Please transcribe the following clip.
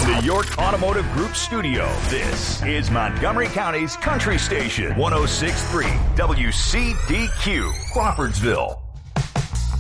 the York Automotive Group studio, this is Montgomery County's Country Station, 106.3 WCDQ, Crawfordsville.